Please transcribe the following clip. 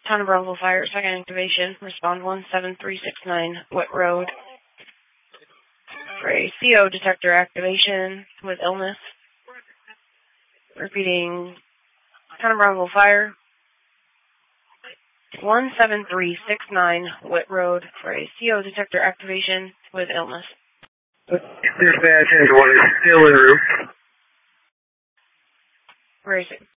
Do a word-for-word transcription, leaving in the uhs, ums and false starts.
Town of Brownsville Fire, second activation. Respond one seven three six nine, Whit Road. For a C O detector activation with illness. Repeating, Town of Brownsville Fire, one seven three six nine, Whit Road. For a C O detector activation with illness. Dispatch, one is still en route. Where is it?